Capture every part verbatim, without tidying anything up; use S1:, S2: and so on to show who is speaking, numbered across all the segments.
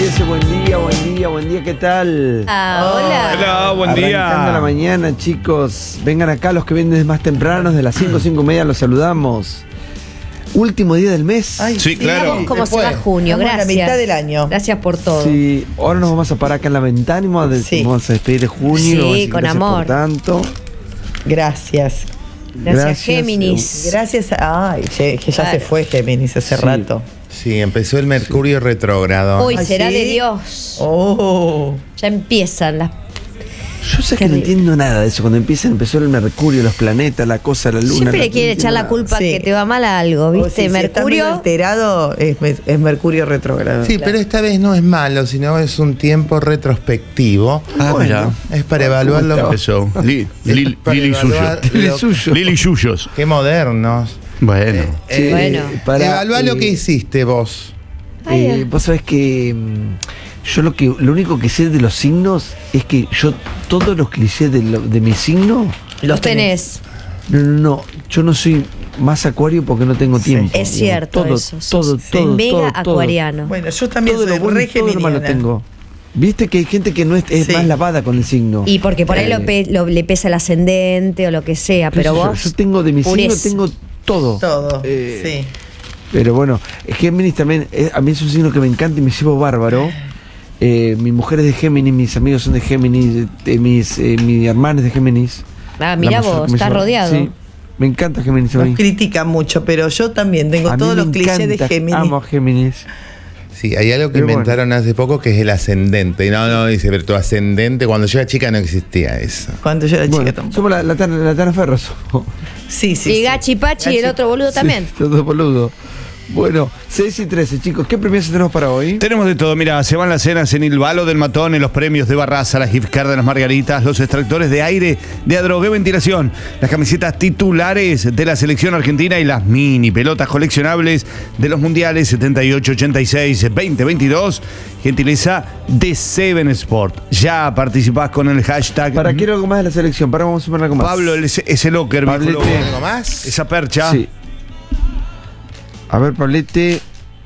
S1: ese buen día, buen día, buen día, ¿qué tal?
S2: Ah, hola.
S3: Hola, buen
S1: Arrancando
S3: día.
S1: la mañana, chicos. Vengan acá los que vienen más tempranos, de las cinco, cinco y media los saludamos. Último día del mes.
S4: Ay,
S3: Sí, claro.
S2: Veamos cómo
S4: Después,
S2: se va junio,
S4: estamos en
S2: gracias.
S4: la mitad del año.
S2: Gracias por todo.
S1: Sí, ahora nos vamos a parar acá en la ventana y vamos a, de-
S4: Sí.
S1: vamos a despedir de junio.
S2: Sí,
S1: vamos a decir
S2: con
S1: gracias
S2: amor.
S1: Por tanto.
S4: Gracias.
S2: Gracias,
S1: gracias.
S2: Géminis.
S4: Gracias a... Ay, que que ya
S2: Claro.
S4: se fue Géminis hace
S1: Sí.
S4: rato.
S5: Sí, empezó el Mercurio retrógrado.
S2: Uy,
S4: ¿Ah,
S2: será
S4: sí?
S2: de Dios.
S4: Oh.
S2: Ya empiezan las...
S1: Yo sé que no
S2: Terrible.
S1: entiendo nada de eso. Cuando empieza, empezó el Mercurio, los planetas, la cosa, la luna.
S2: Siempre
S1: la-
S2: le quieren
S1: no
S2: echar la
S1: entiendo
S2: culpa
S4: Sí.
S2: que te va mal a algo,
S4: O
S2: ¿viste?
S4: si- si está medio
S2: Mercurio.
S4: alterado, es, es Mercurio retrógrado.
S5: Sí, pero esta vez no es malo, sino es un tiempo retrospectivo.
S3: Ah,
S1: Bueno.
S3: mira.
S5: Es para evaluar lo
S1: ¿Cómo
S5: que
S3: Eso. Li- li-
S5: para
S3: Lili Suyo.
S5: evaluar
S1: Lili
S5: lo-
S1: Suyo.
S3: Lili Suyos.
S5: Qué modernos.
S3: Bueno.
S1: Sí,
S2: Bueno.
S1: para,
S5: Evalúa lo
S1: eh,
S5: que hiciste vos.
S2: Ay,
S1: Eh,
S2: ay.
S1: vos sabés que mm, yo lo que lo único que sé de los signos es que yo todos los clichés de, lo- de mi signo,
S2: Los tenés.
S1: no, no, no, yo no soy más acuario porque no tengo tiempo.
S2: Es cierto
S1: todo,
S2: eso. sos
S1: todo, todo,
S2: mega
S1: todo, todo.
S2: acuariano.
S4: Bueno, yo también
S1: Todo
S4: soy
S1: lo bueno
S4: re
S1: y todo lo malo
S4: geminiana.
S1: tengo. Viste que hay gente que no es, es
S4: Sí.
S1: más lavada con el signo.
S2: Y porque por ahí
S1: Eh,
S2: lo pe- lo- le pesa el ascendente o lo que sea,
S1: qué sé
S2: pero
S1: yo,
S2: vos.
S1: yo tengo de mi
S2: pureza.
S1: signo tengo todo.
S4: Todo.
S1: Eh,
S4: sí.
S1: Pero bueno, Géminis también, eh, a mí es un signo que me encanta y me llevo bárbaro. Eh, mi mujer es de Géminis, mis amigos son de Géminis, eh, mis, eh, mi hermana es de Géminis.
S2: Ah, mirá
S1: La mayor
S2: vos,
S1: que me
S2: estás
S1: lleva.
S2: rodeado.
S1: Sí, me encanta Géminis a mí.
S4: Nos critican mucho, pero yo también tengo
S1: A mí
S4: todos
S1: me
S4: los clichés de
S1: encanta,
S4: Géminis.
S1: Amo a Géminis.
S5: Sí, hay algo que
S1: Pero bueno.
S5: inventaron hace poco que es el ascendente. Y no, no, dice, pero tu ascendente, cuando yo era chica no existía eso.
S4: Cuando yo era
S1: Bueno,
S4: chica tampoco.
S1: somos la, la, Tana- la Tana Ferro. somos.
S4: Sí, sí.
S2: Y
S4: sí.
S2: Gachi Pachi y el
S4: Gachi-
S2: otro boludo también.
S1: Sí, todo boludo. Bueno, seis y trece, chicos. ¿Qué premios tenemos para hoy?
S3: Tenemos de todo, mira, se van las cenas en el Balo del Matón, en los premios de Barraza, las gift cards de las Margaritas, los extractores de aire de Adrogué Ventilación, las camisetas titulares de la selección argentina y las mini pelotas coleccionables de los mundiales setenta y ocho, ochenta y seis, veinte veintidós, gentileza de Seven Sport. Ya participás con el hashtag
S1: Para quiero algo más de la selección. Para vamos a sumar algo más.
S3: Pablo, el- ese, ese locker,
S1: Pablete.
S3: viejo lobo.
S5: ¿Algo más?
S3: Esa percha.
S1: Sí. A ver, Pablete.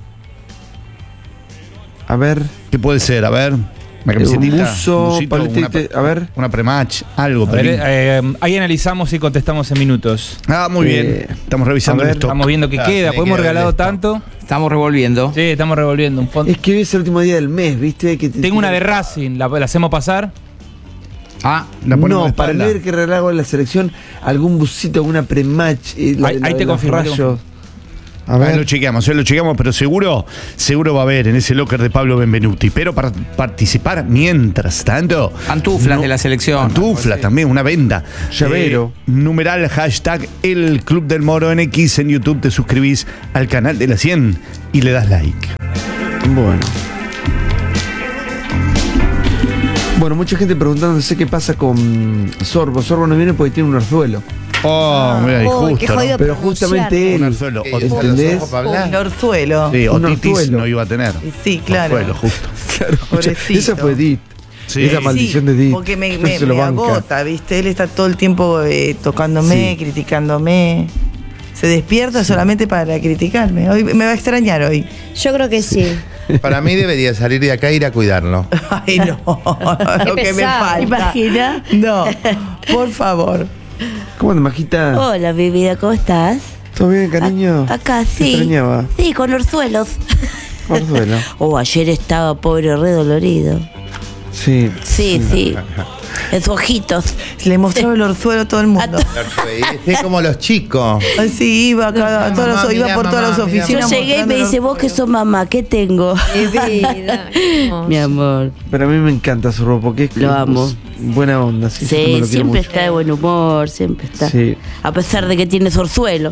S1: A ver.
S3: ¿Qué puede ser? A ver. Una
S1: Eh, un
S3: camisetita,
S1: buzo,
S3: un busito,
S1: Pablete,
S3: una,
S1: te- a ver.
S3: una prematch, algo.
S6: A ver,
S3: Pelín.
S6: eh, ahí analizamos y contestamos en minutos.
S3: Ah, muy bien.
S1: eh,
S3: Estamos revisando
S1: a ver.
S3: el stock.
S6: Estamos viendo qué
S5: Ah,
S6: queda.
S5: tiene
S6: Pues hemos
S5: que ver el
S6: regalado
S5: stock.
S6: tanto.
S7: Estamos revolviendo.
S6: Sí, estamos revolviendo un fondo.
S1: Es que hoy es el último día del mes, ¿viste? Que te-
S6: Tengo una de Racing, ¿la, la hacemos pasar?
S7: Ah,
S3: La ponemos de
S1: No, para el
S3: espalda.
S1: ver que regalo en la selección, algún busito, alguna prematch. eh, la-
S6: Ahí-
S1: la
S6: ahí
S1: de
S6: te
S1: los
S6: confirmo, ahí te
S1: rayos. A
S3: Ahí
S1: ver.
S3: lo chequeamos, hoy lo chequeamos, pero seguro, seguro va a haber en ese locker de Pablo Benvenuti. Pero para participar, mientras tanto.
S7: Pantuflas de la selección.
S3: Pantufla también, una venda.
S1: Llavero.
S3: Eh, numeral hashtag el Club del Moro en X en YouTube. Te suscribís al canal de la cien y le das like.
S1: Bueno. Bueno, mucha gente preguntándose qué pasa con Sorbo. Sorbo no viene porque tiene un orzuelo.
S3: Oh, mira, y
S2: Uy,
S3: justo.
S2: qué
S3: ¿no?
S2: jodido
S1: Pero
S2: pronunciar.
S1: justamente él.
S3: Un orzuelo.
S5: ¿Qué,
S3: Ot-
S5: ¿usa los
S1: ¿Entendés?
S5: ojos para
S4: Un
S5: hablar?
S4: orzuelo.
S3: Sí,
S1: Un
S3: otitis
S1: orzuelo.
S3: no iba a tener.
S4: Sí, claro.
S3: Orzuelo, justo.
S4: Pobrecito.
S1: Esa fue Edith.
S3: Sí.
S1: Esa maldición de Edith.
S4: Porque me,
S1: No
S4: me,
S1: se lo
S4: me
S1: banca.
S4: agota, ¿viste? Él está todo el tiempo eh, tocándome,
S1: Sí.
S4: criticándome. Se despierta solamente para criticarme. Hoy me va a extrañar hoy.
S2: Yo creo que sí.
S5: Para mí debería salir de acá e ir a cuidarlo.
S4: Ay, no. Lo que me
S2: pesado.
S4: falta.
S8: Imagina.
S4: No, por favor.
S1: ¿Cómo andas, Majita?
S8: Hola, mi vida, ¿cómo estás?
S1: ¿Todo bien, cariño?
S8: A- acá
S1: Te
S8: sí.
S1: extrañaba.
S8: Sí, con orzuelos.
S1: Orzuelo.
S8: Oh, ayer estaba pobre, re dolorido.
S1: Sí.
S8: Sí, sí. En sus ojitos.
S4: Le mostraba el orzuelo a todo el mundo.
S5: Es como los chicos.
S4: Ay, sí, iba, acá, a todas
S5: Mamá,
S4: las- iba
S5: mirá,
S4: por todas
S5: mamá,
S4: las
S5: mirá,
S8: Yo
S4: oficinas.
S8: llegué y me
S4: mostrando el
S8: dice, vos que
S4: orzuelo.
S8: sos mamá, ¿qué tengo?
S2: Mi vida.
S8: Mi amor.
S1: Pero a mí me encanta Sorbo porque es
S8: Lo
S1: es
S8: amo.
S1: buena onda. Sí, yo también
S8: Sí,
S1: lo quiero
S8: siempre
S1: mucho.
S8: está de buen humor, siempre está.
S1: Sí.
S8: A pesar de que tiene orzuelo.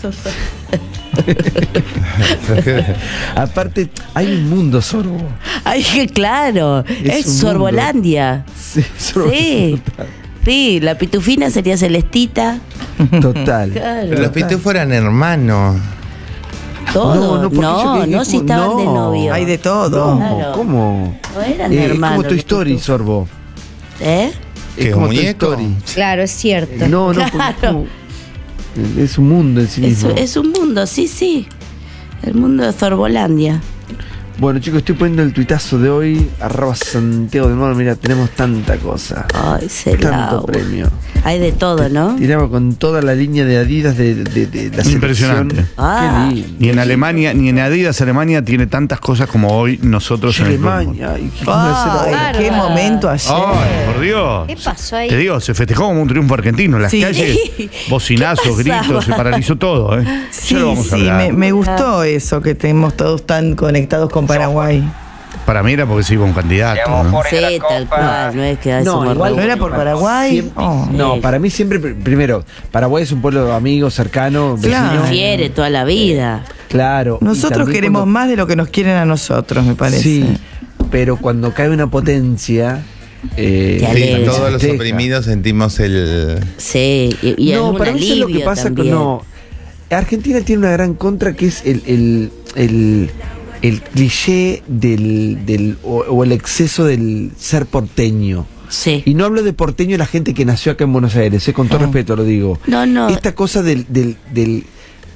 S1: Aparte, hay un mundo Sorbo.
S8: Ay, que claro.
S1: Es
S8: Es,
S1: un
S8: Sorbolandia.
S1: Sí, Sorbo.
S8: Sí. Sí, la pitufina sería Celestita.
S1: Total.
S8: Claro.
S5: Pero los pitufos eran hermanos.
S8: Todo.
S1: No, no, porque yo
S8: No,
S1: creí que
S8: no, si
S1: como-
S8: estaban de
S1: no.
S8: novio.
S4: Hay de todo.
S1: No,
S8: Claro.
S1: ¿cómo?
S8: No eran
S1: Eh, es
S8: hermanos.
S1: como Toy
S8: los
S1: Story,
S8: pitufos.
S1: Sorbo.
S8: ¿Eh?
S5: ¿Qué,
S1: Es como
S5: un
S1: Toy
S5: muñeco?
S1: Story.
S2: Claro, es cierto.
S1: No, no, porque es,
S8: Claro.
S1: como- es un mundo en sí
S8: Es,
S1: mismo.
S8: es un mundo, sí, sí. El mundo de Sorbolandia.
S1: Bueno, chicos, estoy poniendo el tuitazo de hoy, arroba Santiago del Moro. Mira, tenemos tanta cosa.
S8: Ay, se
S1: Tanto premio.
S8: Hay de todo, ¿no?
S1: Tiramos con toda la línea de Adidas de, de, de la
S3: Impresionante.
S1: selección.
S8: Ah.
S1: Qué lindo.
S3: Ni en Alemania, ni en Adidas Alemania tiene tantas cosas como hoy nosotros en el Club del Mundo.
S1: Alemania. ¿Y qué vamos a hacer
S4: Ay,
S1: ahora?
S4: qué momento ayer.
S3: Ay, por Dios.
S2: ¿Qué pasó ahí?
S3: Te digo, se festejó como un triunfo argentino. En las
S4: Sí.
S3: calles, bocinazos,
S8: ¿Qué pasaba?
S3: gritos, se paralizó todo. ¿eh?
S4: Sí,
S3: Ya lo vamos a
S4: sí,
S3: hablar.
S4: me, me gustó eso, que estemos todos tan conectados con Paraguay.
S3: Para mí era porque se iba un candidato. ¿no?
S8: Sí, tal cual, no es que
S1: No,
S8: somos
S1: igual-
S4: ¿No era por Paraguay?
S1: Siempre-
S4: Oh.
S1: No, para mí siempre, pr- primero, Paraguay es un pueblo amigo, cercano, vecino.
S4: Claro.
S8: Fiere toda la vida.
S1: Claro. y
S4: Nosotros
S1: también
S4: queremos
S1: cuando-
S4: más de lo que nos quieren a nosotros, me parece.
S1: Sí, pero cuando cae una potencia. Eh,
S8: Te
S5: Sí,
S8: alegra.
S5: todos los
S1: festeja.
S5: oprimidos sentimos el.
S8: Sí, y, y es
S1: No,
S8: un
S1: para mí eso es lo
S8: alivio
S1: que pasa
S8: también.
S1: con. No, Argentina tiene una gran contra que es el, el, el, el cliché del, del o, o el exceso del ser porteño.
S8: Sí.
S1: Y no hablo de porteño la gente que nació acá en Buenos Aires, eh, con todo
S4: Ah.
S1: respeto lo digo.
S8: No, no.
S1: Esta cosa del, del, del,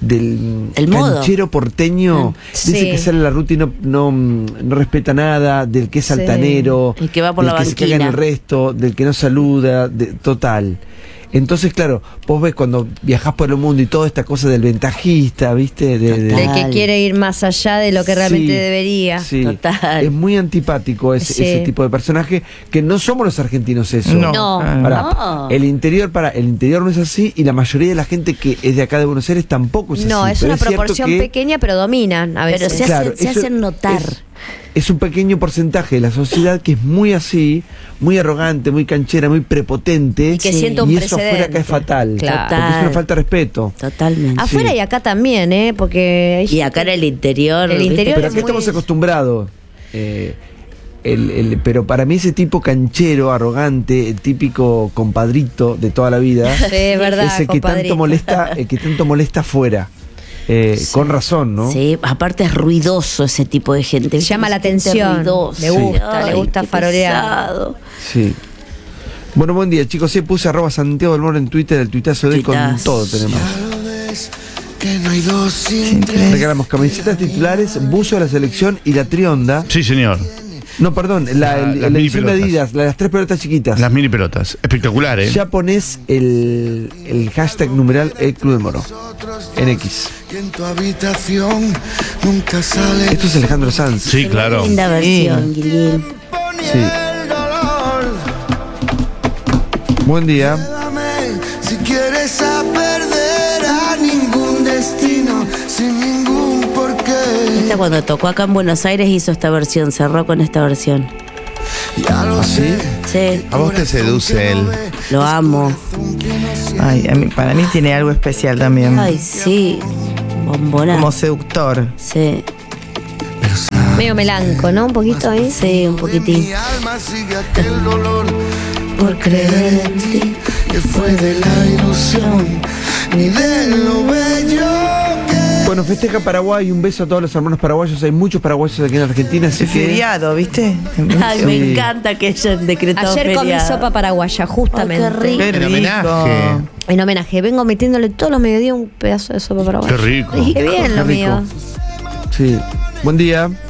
S1: del
S8: El modo.
S1: canchero porteño,
S2: Sí.
S1: dice que sale a la ruta y no, no, no respeta nada, del que es
S2: Sí.
S1: altanero,
S8: El que va por
S1: del
S8: la
S1: que se caga en
S8: banquina.
S1: el resto, del que no saluda, de, total. Entonces, claro, vos ves cuando viajás por el mundo y toda esta cosa del ventajista, ¿viste? De, de-
S2: De
S8: Total.
S2: que quiere ir más allá de lo que realmente
S1: Sí,
S2: debería.
S1: sí.
S8: Total.
S1: Es muy antipático ese,
S2: Sí.
S1: ese tipo de personaje, que no somos los argentinos eso.
S4: No.
S2: No.
S4: Ah,
S1: Pará,
S8: No.
S1: el interior para el interior no es así y la mayoría de la gente que es de acá de Buenos Aires tampoco es
S2: No,
S1: así.
S2: es
S1: pero
S2: una
S1: cierto
S2: proporción
S1: que
S2: pequeña, pero dominan a
S8: Pero
S2: veces.
S8: se,
S1: Claro,
S8: hacen, se
S1: eso
S8: hacen notar.
S1: Es, es un pequeño porcentaje de la sociedad que es muy así, muy arrogante, muy canchera, muy prepotente.
S2: Y que
S8: Sí.
S2: siente un
S1: y eso afuera acá
S2: precedente.
S1: es fatal.
S2: Claro.
S1: Porque es una falta de respeto.
S8: Totalmente.
S2: Afuera
S1: Sí.
S2: y acá también, ¿eh? Porque hay
S8: Y acá en el interior.
S2: El
S8: ¿viste?
S2: interior
S1: Pero
S2: es
S1: acá
S2: muy-
S1: estamos acostumbrados. eh, el- el- pero para mí ese tipo canchero, arrogante, el típico compadrito de toda la vida,
S2: Sí, es verdad,
S1: es el que
S2: compadrito.
S1: tanto molesta, el que tanto molesta afuera. Eh, Con razón, ¿no?
S8: Sí, aparte es ruidoso ese tipo de gente. ¿viste?
S2: Llama la
S8: Ese gente
S2: atención.
S8: ruidoso.
S2: Le gusta, le
S8: Ay,
S2: gusta
S8: qué
S2: farolear.
S8: pesado.
S1: Sí. Bueno, buen día, chicos. Sí, puse arroba Santiago del Moro en Twitter, el tuitazo de hoy con
S8: Tuitazo.
S1: todo tenemos.
S4: Increíble.
S1: Regalamos camisetas titulares, buzo de la selección y la trionda.
S3: Sí, señor.
S1: No, perdón, la,
S3: La-
S1: el-
S3: las
S1: la
S3: mini
S1: edición de
S3: pelotas.
S1: Adidas, la de las tres pelotas chiquitas.
S3: Las mini pelotas. Espectacular, ¿eh?
S1: Ya pones el, el hashtag numeral El Club del Moro en X.
S9: Y en tu habitación nunca sale.
S1: Esto es Alejandro Sanz.
S3: Sí, claro.
S8: Linda versión, Guillín.
S1: Sí.
S9: El dolor.
S1: Buen día.
S9: Dame, si quieres a perder a ningún destino sin ningún porqué.
S8: Esta cuando tocó acá en Buenos Aires hizo esta versión, cerró con esta versión.
S9: Ya lo sé.
S8: Sí,
S5: ¿A vos te seduce él?
S8: lo amo.
S4: Ay, a mí- para mí tiene algo especial también.
S8: Ay, sí. Bombona.
S4: Como seductor.
S8: Sí,
S2: Medio melanco, ¿no? Un poquito ahí.
S8: sí, un poquitín.
S9: Mi alma sigue aquel dolor por creer en ti, que fue de la ilusión ni de lo bello que.
S1: Bueno, festeja Paraguay. Un beso a todos los hermanos paraguayos. Hay muchos paraguayos aquí en Argentina. Así
S4: Es
S1: que
S4: feriado, ¿viste?
S8: Ay,
S1: Sí.
S8: me encanta que hayan decretado
S2: Ayer comí
S8: feriado.
S2: sopa paraguaya, justamente.
S8: Ay, qué rico.
S4: Qué
S5: En
S4: rico.
S5: homenaje.
S2: En homenaje, vengo metiéndole todos los mediodías un pedazo de sopa paraguaya.
S3: Qué rico.
S2: Qué bien
S1: Qué
S2: lo
S1: rico.
S2: mío.
S1: Sí. Buen día.